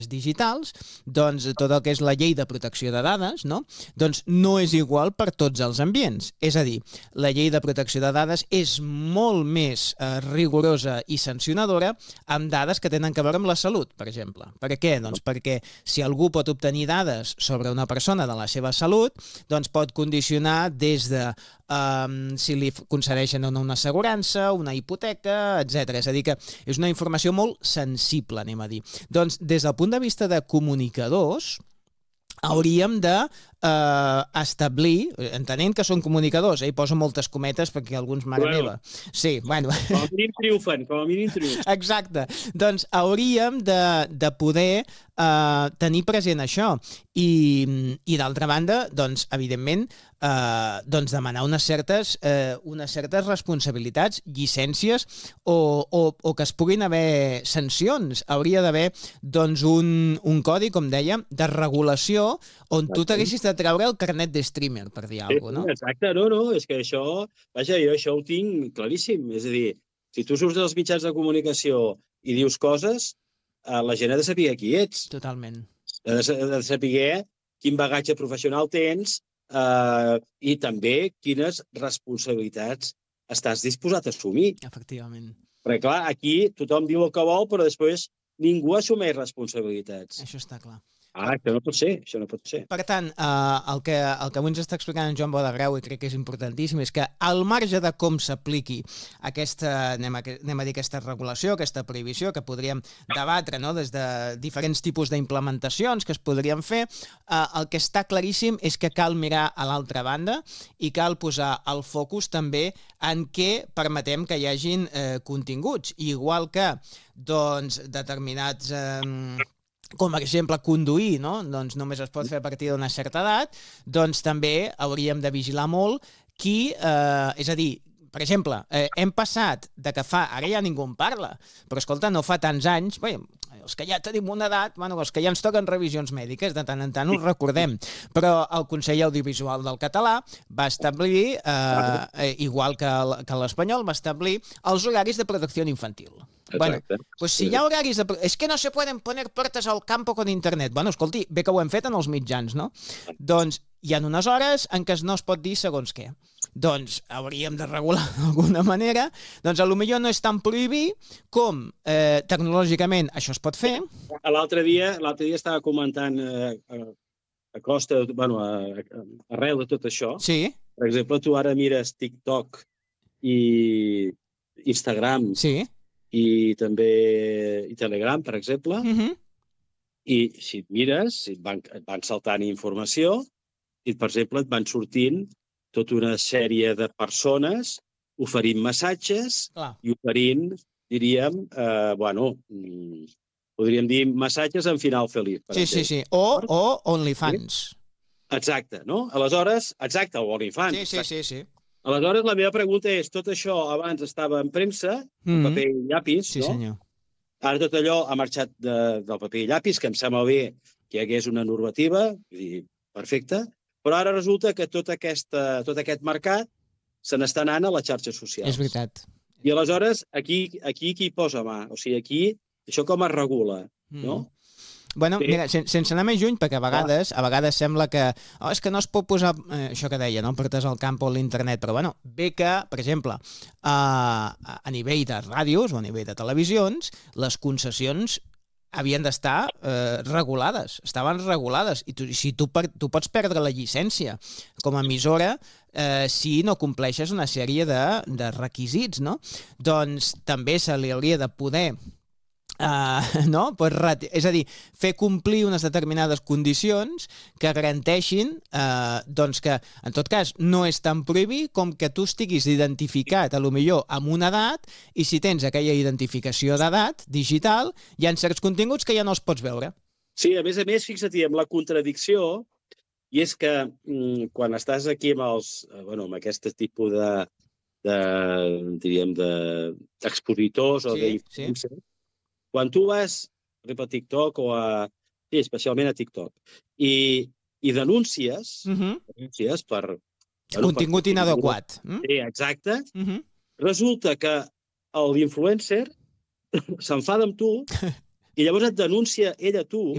digitals, doncs tot el que és la llei de protecció de dades, no? Doncs no és igual per tots els ambients. És a dir, la llei de protecció de dades és molt més rigorosa i sancionadora amb dades que tenen a veure amb la salut, per exemple. Per què? Doncs perquè si algú pot obtenir dades sobre una persona de la seva salut, doncs pot condicionar des de si li concedeixen o no una assegurança, una hipoteca, etc. És a dir, que és una informació molt sensible, anem a dir. Doncs, des del punt de vista de comunicadors, hauríem de establir, entenent que són comunicadors, hi poso moltes cometes perquè alguns, mare meva... Sí, bueno... Com a mínim triomfen, com a mínim triomfen. Exacte. Doncs hauríem de poder tenir present això. I d'altra banda, doncs, evidentment, doncs demanar unes certes responsabilitats, llicències o que es puguin haver sancions. Hauria d'haver doncs, un codi, com dèiem, de regulació on tu t'haguessis de treure el carnet de streamer, per dir alguna cosa, no? Exacte, no, és que això... Vaja, jo això ho tinc claríssim. És a dir, si tu surts dels mitjans de comunicació i dius coses, la gent ha de saber qui ets. Totalment. Ha de saber quin bagatge professional tens i també quines responsabilitats estàs disposat a assumir. Efectivament. Perquè, clar, aquí tothom diu el que vol, però després ningú assumeix responsabilitats. Això està clar. Això no pot ser, això no pot ser. Per tant, el que avui ens està explicant en Joan Bodagrau, i crec que és importantíssim, és que al marge de com s'apliqui aquesta, anem a dir, aquesta regulació, aquesta prohibició, que podríem debatre, no?, des de diferents tipus d'implementacions que es podrien fer, el que està claríssim és que cal mirar a l'altra banda i cal posar el focus també en què permetem que hi hagin continguts. Igual que doncs, determinats... com per exemple conduir, no? Doncs només es pot fer a partir d'una certa edat, doncs també hauríem de vigilar molt qui, és a dir, per exemple, hem passat de que ara ja ningú en parla, però escolta, no fa tants anys, bé, els que ja tenim una edat, bueno, els que ja ens toquen revisions mèdiques, de tant en tant ho recordem, però el Consell Audiovisual del Català va establir, igual que l'espanyol, va establir els horaris de protecció infantil. Bueno, pues si hi ha horaris de... És que no se poden poner puertas al campo con internet. Bueno, escolti, bé que ho hem fet en els mitjans, no? Doncs hi ha unes hores en què no es pot dir segons què. Doncs hauríem de regular d'alguna manera. Doncs potser no és tan prohibir com tecnològicament això es pot fer. L'altre dia estava comentant a costa, bueno, arrel de tot això. Sí. Per exemple, tu ara mires TikTok i Instagram. Sí. I també Telegram, per exemple, i si et mires, et van saltant informació i, per exemple, et van sortint tota una sèrie de persones oferint massatges i oferint, diríem, podríem dir massatges en final feliç. Sí. O OnlyFans. Exacte, no? Aleshores, exacte, o OnlyFans. Sí. Aleshores, la meva pregunta és, tot això abans estava en premsa, en paper i llapis, no? Sí, senyor. Ara tot allò ha marxat del paper i llapis, que em sembla bé que hi hagués una normativa, perfecte, però ara resulta que tot aquest mercat se n'està anant a les xarxes socials. És veritat. I aleshores, aquí qui posa mà? O sigui, aquí, això com es regula, no? Bueno, mira, sense anar més lluny, perquè a vegades sembla que és que no es pot posar, això que deia, no? Portes al camp o a l'internet, però bueno, bé que, per exemple, a nivell de ràdios o a nivell de televisions, les concessions havien d'estar regulades, estaven regulades, i si tu pots perdre la llicència com a emissora si no compleixes una sèrie de requisits, no? Doncs també se li hauria de poder no? És a dir, fer complir unes determinades condicions que garanteixin doncs que, en tot cas, no és tan prohibir com que tu estiguis identificat, potser amb una edat, i si tens aquella identificació d'edat digital, hi ha certs continguts que ja no els pots veure. Sí, a més, fixa't, amb la contradicció, i és que quan estàs aquí amb aquest tipus d'expositors o d'influencers, quan tu vas a TikTok especialment a TikTok, i denúncies per... Contingut inadequat. Sí, exacte. Resulta que l'influencer s'enfada amb tu i llavors et denuncia ell a tu